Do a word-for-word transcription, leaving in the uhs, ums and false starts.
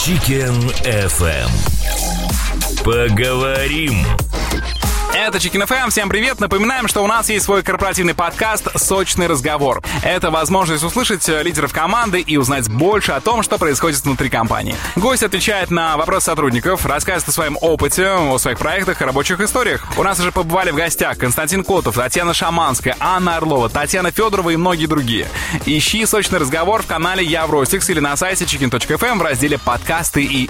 Chicken эф эм. Поговорим. Это Chicken эф эм. Всем привет. Напоминаем, что у нас есть свой корпоративный подкаст «Сочный разговор». Это возможность услышать лидеров команды и узнать больше о том, что происходит внутри компании. Гость отвечает на вопросы сотрудников, рассказывает о своем опыте, о своих проектах и рабочих историях. У нас уже побывали в гостях Константин Котов, Татьяна Шаманская, Анна Орлова, Татьяна Федорова и многие другие. Ищи «Сочный разговор» в канале «Я в Ростикс» или на сайте chicken точка эф эм в разделе «Подкасты» и